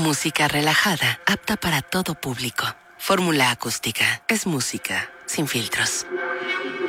Música relajada, apta para todo público. Fórmula Acústica. Es música sin filtros.